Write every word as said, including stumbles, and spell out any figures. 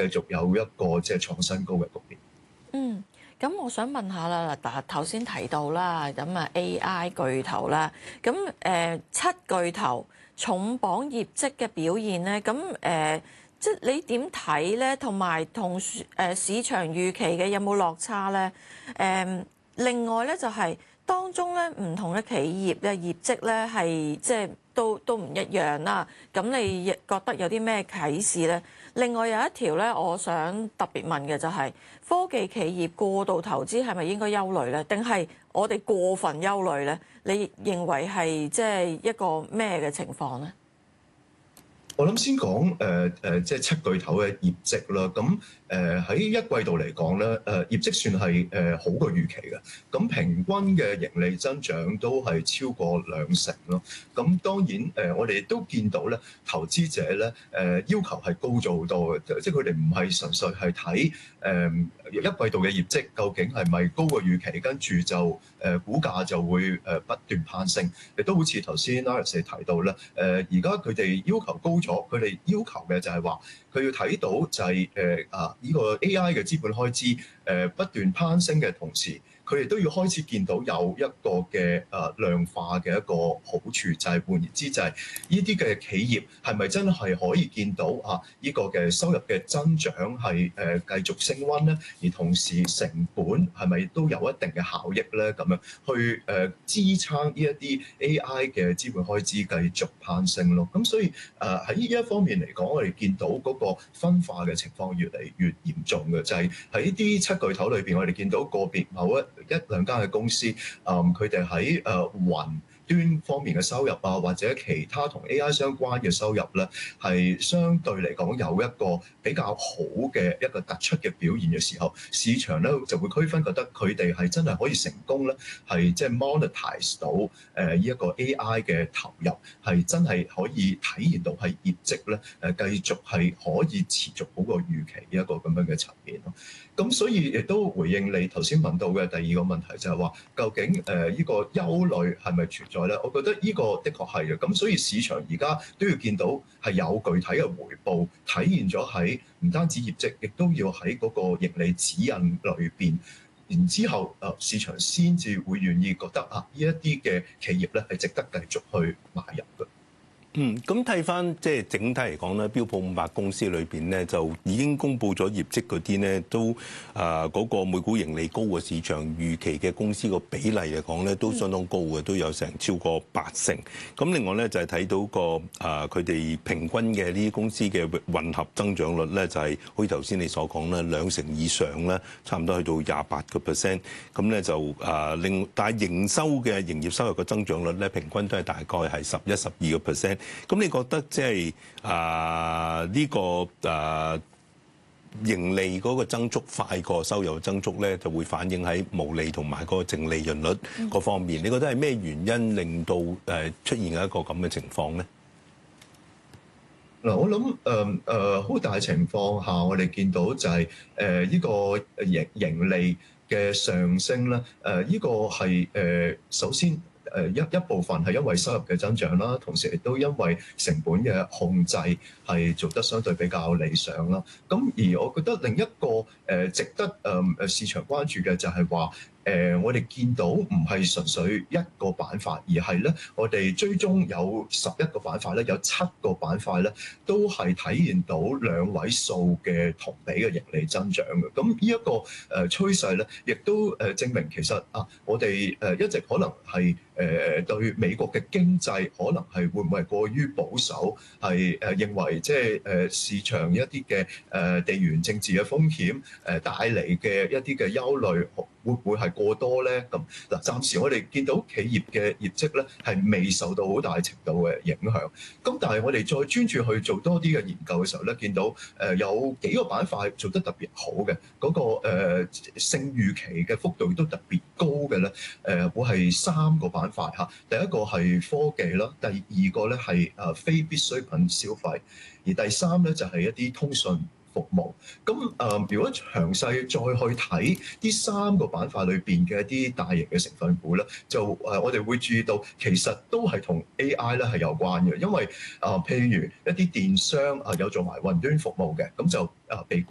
繼續有一個即係創新高嘅局面。 嗯，咁我想問下啦，嗱，頭先提到啦，咁啊 A I 巨頭啦，咁誒、呃、七巨頭重磅業績嘅表現咧，咁誒、呃、即係你點睇咧？同埋同誒市場預期嘅有冇落差咧？誒、呃、另外咧就係、是、當中咧唔同嘅企業嘅業績咧係即係都都唔一樣啦。咁你覺得有啲咩啟示咧？另外有一條咧，我想特別問嘅就係、是、科技企業過度投資係咪應該憂慮咧？定係我哋過分憂慮咧？你認為係即係一個咩嘅情況咧？ 我諗先講誒誒，即係七巨頭嘅業績啦。咁誒喺一季度嚟講咧，誒、呃、業績算係誒、呃、好過預期嘅。咁平均嘅盈利增長都係超過兩成咯。咁當然誒、呃，我哋都見到咧，投資者咧誒、呃、要求係高咗好多嘅，即係佢哋唔係純粹係睇誒一季度嘅業績究竟係咪高過預期，跟住就誒、呃、股價就會誒不斷攀升。亦都好似頭先 Iris 提到咧，誒而家佢哋要求高咗。佢哋要求嘅就係話，佢要睇到就係誒啊呢個 A I 嘅資本開支誒不斷攀升嘅同時，佢哋都要開始見到有一個嘅誒量化嘅一個好處，就係換言之，就係呢啲嘅企業係咪真係可以見到啊呢個嘅收入嘅增長係誒繼續升溫咧？而同時成本係咪都有一定嘅效益咧？咁樣去誒支撐呢一啲 A I 嘅資本開支繼續攀升咯。咁所以誒喺呢一方面嚟講，我哋見到嗰個分化嘅情況越嚟越嚴重嘅，就係喺啲七巨頭裏邊，我哋見到個別某一一兩間嘅公司，誒佢哋喺誒雲端方面嘅收入啊，或者其他同 A I 相關嘅收入咧，係相對嚟講有一個比較好嘅一個突出嘅表現嘅時候，市場咧就會區分覺得佢哋係真係可以成功咧，係即係 monetize 到誒呢一個 A I 嘅投入，係真係可以體現到係業績咧誒繼續係可以持續好過預期嘅一個咁樣嘅層面咯。咁所以亦都回應你頭先問到嘅第二個問題，就係話究竟誒呢個憂慮係咪存在咧？我覺得呢個的確係嘅。咁所以市場而家都要見到係有具體嘅回報體現咗喺唔單止業績，亦都要喺嗰個盈利指引裏邊。然之後誒市場先至會願意覺得啊呢一啲嘅企業咧係值得繼續去買入嘅。 嗯，咁睇翻即係整體嚟講咧，標普五百公司裏邊咧就已經公布咗業績嗰啲咧，都啊嗰個每股盈利高過市場預期嘅公司個比例嚟講咧，都相當高嘅，都有成超過八成。咁另外咧就係睇到個啊佢哋平均嘅呢啲公司嘅混合增長率咧，就係好似頭先你所講咧，兩成以上咧，差唔多去到廿八個 percent。咁咧就啊另但係營收嘅營業收入嘅增長率咧，平均都係大概係十一、十二個 percent。咁你覺得即係啊呢個啊盈利嗰個增速快過收入增速咧，就會反映喺毛利同埋嗰個淨利潤率嗰方面。你覺得係咩原因令到誒出現一個咁嘅情況咧？ 嗱，我諗誒誒好大情況下，我哋見到就係誒呢個盈盈利嘅上升咧。誒、呃、呢、這個係誒、呃、首先。誒一一部分係因為收入嘅增長啦，同時亦都因為成本嘅控制係做得相對比較理想啦。咁而我覺得另一個誒值得誒誒市場關注嘅就係話，誒我哋見到唔係純粹一個板塊，而係咧我哋追蹤有十一個板塊咧，有七個板塊咧都係體現到兩位數嘅同比嘅盈利增長嘅。咁呢一個誒趨勢咧，亦都誒證明其實啊，我哋誒一直可能係。誒對美國嘅經濟可能係會唔會係過於保守，係誒認為即係誒市場一啲嘅誒地緣政治嘅風險誒帶嚟嘅一啲嘅憂慮，會唔會係過多咧？咁嗱，暫時我哋見到企業嘅業績咧係未受到好大程度嘅影響。咁但係我哋再專注去做多啲嘅研究嘅時候咧，見到誒有幾個板塊做得特別好嘅，嗰個誒勝預期嘅幅度都特別高嘅咧，誒會係三個板塊嚇。第一個係科技啦，第二個咧係誒非必需品消費，而第三咧就係一啲通訊服務。咁誒、呃，如果詳細再去睇呢三個板塊裏邊嘅一啲大型嘅成分股咧，就誒、呃、我哋會注意到其實都係同 A I 咧係有關嘅，因為誒、呃、譬如一啲電商啊、呃、有做埋雲端服務嘅，咁就誒被